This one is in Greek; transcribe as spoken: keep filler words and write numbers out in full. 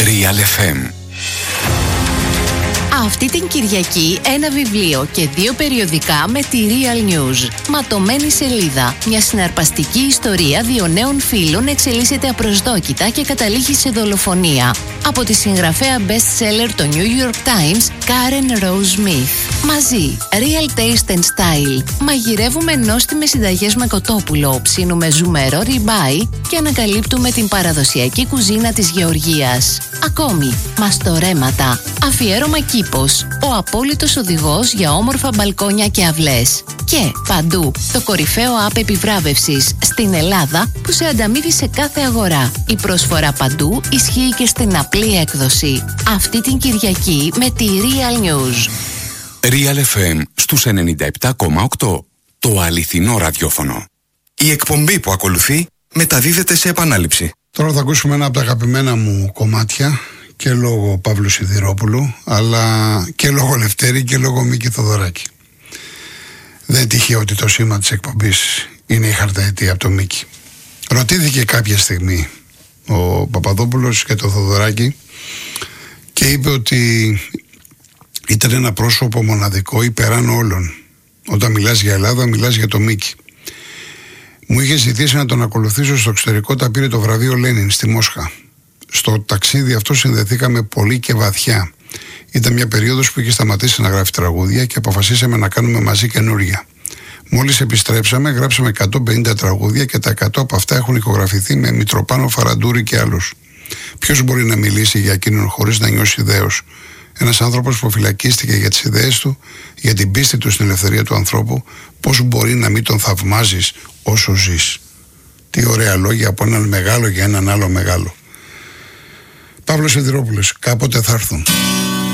Real εφ εμ. Αυτή την Κυριακή ένα βιβλίο και δύο περιοδικά με τη Real News. Ματωμένη σελίδα. Μια συναρπαστική ιστορία δύο νέων φίλων εξελίσσεται απροσδόκητα και καταλήγει σε δολοφονία. Από τη συγγραφέα best seller το New York Times, Karen Rose Smith. Μαζί, Real Taste and Style. Μαγειρεύουμε νόστιμες συνταγές με κοτόπουλο, ψήνουμε ζουμερό ριμπάι και ανακαλύπτουμε την παραδοσιακή κουζίνα της Γεωργίας. Ακόμη, μαστορέματα. Αφιέρωμα Κήπος, ο απόλυτος οδηγός για όμορφα μπαλκόνια και αυλές. Και παντού, το κορυφαίο app επιβράβευσης στην Ελλάδα που σε ανταμείβει σε κάθε αγορά. Η προσφορά παντού ισχύει και στην απλή έκδοση. Αυτή την Κυριακή με τη Real News. Real εφ εμ στους ενενήντα επτά κόμμα οκτώ. Το αληθινό ραδιόφωνο. Η εκπομπή που ακολουθεί μεταδίδεται σε επανάληψη. Τώρα θα ακούσουμε ένα από τα αγαπημένα μου κομμάτια, και λόγω Παύλου Σιδηρόπουλου, αλλά και λόγω Λευτέρη και λόγω Μίκη Θοδωράκη. Δεν τυχαίο ότι το σήμα της εκπομπής είναι η χαρταετία από το Μίκη. Ρωτήθηκε κάποια στιγμή ο Παπαδόπουλος και το Θοδωράκη και είπε ότι ήταν ένα πρόσωπο μοναδικό υπεράνω όλων. Όταν μιλάς για Ελλάδα, μιλάς για το Μίκη. Μου είχε ζητήσει να τον ακολουθήσω στο εξωτερικό, τα πήρε το βραβείο Λένιν στη Μόσχα. Στο ταξίδι αυτό συνδεθήκαμε πολύ και βαθιά. Ήταν μια περίοδος που είχε σταματήσει να γράφει τραγούδια και αποφασίσαμε να κάνουμε μαζί καινούρια. Μόλις επιστρέψαμε, γράψαμε εκατόν πενήντα τραγούδια και τα εκατό από αυτά έχουν ηχογραφηθεί με Μητροπάνο, Φαραντούρη και άλλους. Ποιος μπορεί να μιλήσει για εκείνον χωρίς να νιώσει δέος? Ένας άνθρωπος που φυλακίστηκε για τις ιδέες του, για την πίστη του στην ελευθερία του ανθρώπου, πώς μπορεί να μην τον θαυμάζεις όσο ζεις? Τι ωραία λόγια από έναν μεγάλο για έναν άλλο μεγάλο. Παύλος Σιδηρόπουλος, κάποτε θα έρθουν.